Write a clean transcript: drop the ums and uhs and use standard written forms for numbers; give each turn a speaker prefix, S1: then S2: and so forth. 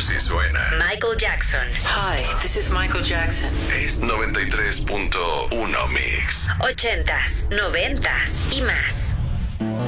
S1: Así suena
S2: Michael Jackson.
S3: Hi, this is Michael Jackson.
S1: es 93.1 Mix.
S2: 80s, 90s y más.